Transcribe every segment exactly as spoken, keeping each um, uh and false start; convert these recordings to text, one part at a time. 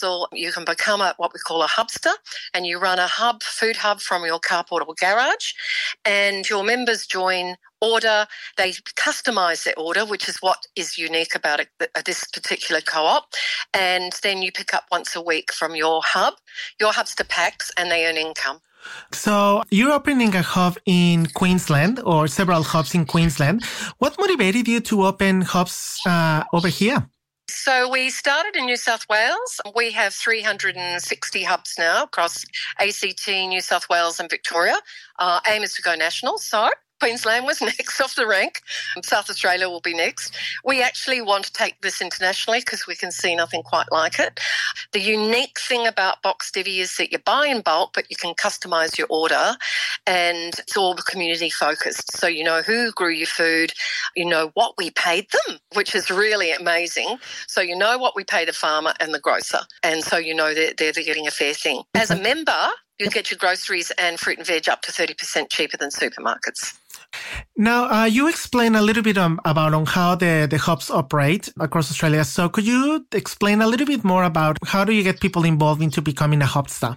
Or you can become a, what we call a hubster, and you run a hub, food hub from your carport or garage, and your members join, order, they customise their order, which is what is unique about it, this particular co-op, and then you pick up once a week from your hub. Your hubster packs and they earn income. So you're opening a hub in Queensland, or several hubs in Queensland. What motivated you to open hubs uh, over here? So we started in New South Wales. We have three hundred sixty hubs now across A C T, New South Wales and Victoria. Our aim is to go national, so Queensland was next off the rank. South Australia will be next. We actually want to take this internationally because we can see nothing quite like it. The unique thing about Box Divvy is that you buy in bulk, but you can customise your order, and it's all community focused. So you know who grew your food, you know what we paid them, which is really amazing. So you know what we pay the farmer and the grocer, and so you know they're, they're getting a fair thing. As a member, you get your groceries and fruit and veg up to thirty percent cheaper than supermarkets. Now, uh, you explain a little bit um, about on how the, the hubs operate across Australia. So could you explain a little bit more about how do you get people involved into becoming a hubster?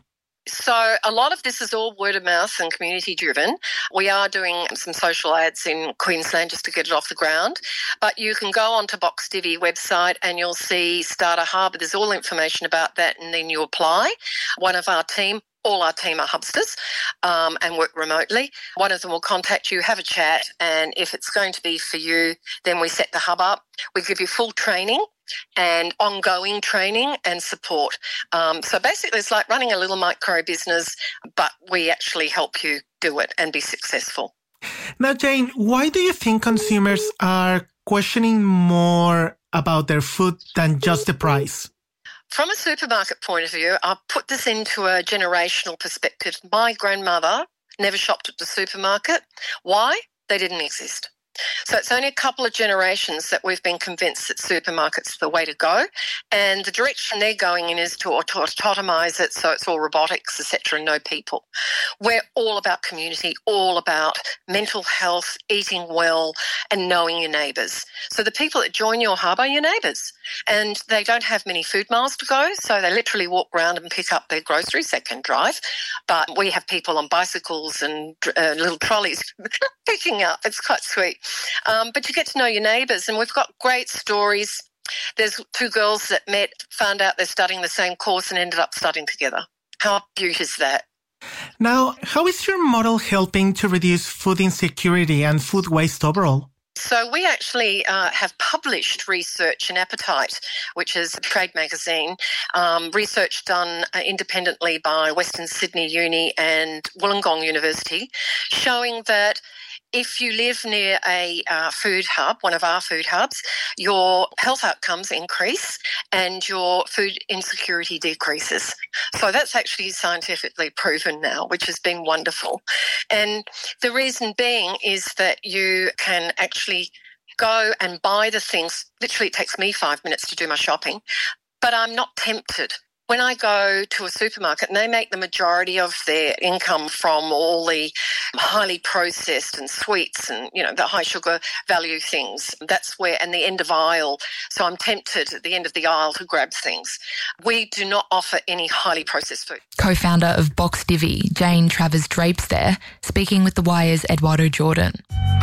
So a lot of this is all word of mouth and community driven. We are doing some social ads in Queensland just to get it off the ground. But you can go onto Box Divvy website and you'll see Start a Hub. There's all information about that, and then you apply. One of our team All our team are hubsters um, and work remotely. One of them will contact you, have a chat, and if it's going to be for you, then we set the hub up. We give you full training and ongoing training and support. Um, so basically it's like running a little micro business, but we actually help you do it and be successful. Now, Jane, why do you think consumers are questioning more about their food than just the price? From a supermarket point of view, I'll put this into a generational perspective. My grandmother never shopped at the supermarket. Why? They didn't exist. So it's only a couple of generations that we've been convinced that supermarkets are the way to go, and the direction they're going in is to automatise it, so it's all robotics, et cetera, no people. We're all about community, all about mental health, eating well, and knowing your neighbours. So the people that join your hub are your neighbours, and they don't have many food miles to go, so they literally walk around and pick up their groceries. They can drive, but we have people on bicycles and uh, little trolleys picking up. It's quite sweet. Um, but you get to know your neighbours, and we've got great stories. There's two girls that met, found out they're studying the same course and ended up studying together. How cute is that? Now, how is your model helping to reduce food insecurity and food waste overall? So we actually uh, have published research in Appetite, which is a trade magazine, um, research done uh, independently by Western Sydney Uni and Wollongong University, showing that if you live near a uh, food hub, one of our food hubs, your health outcomes increase and your food insecurity decreases. So that's actually scientifically proven now, which has been wonderful. And the reason being is that you can actually go and buy the things. Literally, it takes me five minutes to do my shopping, but I'm not tempted. When I go to a supermarket and they make the majority of their income from all the highly processed and sweets and, you know, the high sugar value things, that's where, and the end of aisle. So I'm tempted at the end of the aisle to grab things. We do not offer any highly processed food. Co-founder of Box Divvy, Jane Travers Drapes there, speaking with The Wire's Eduardo Jordan.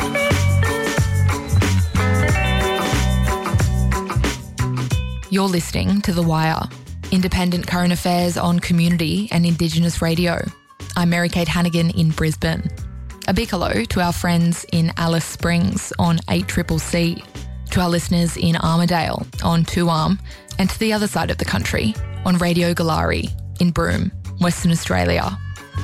You're listening to The Wire. Independent current affairs on community and Indigenous radio. I'm Mary-Kate Hannigan in Brisbane. A big hello to our friends in Alice Springs on eight C C C, to our listeners in Armidale on two arm, and to the other side of the country on Radio Galari in Broome, Western Australia.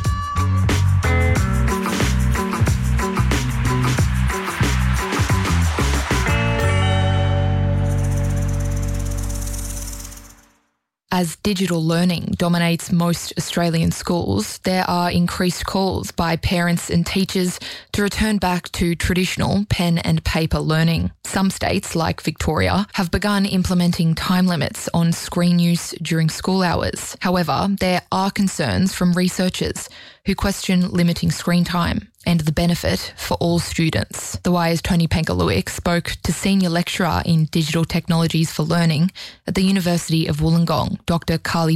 As digital learning dominates most Australian schools, there are increased calls by parents and teachers to return back to traditional pen and paper learning. Some states, like Victoria, have begun implementing time limits on screen use during school hours. However, there are concerns from researchers who question limiting screen time and the benefit for all students. The Wire's Tony Penkaluik spoke to Senior Lecturer in Digital Technologies for Learning at the University of Wollongong, Doctor Carly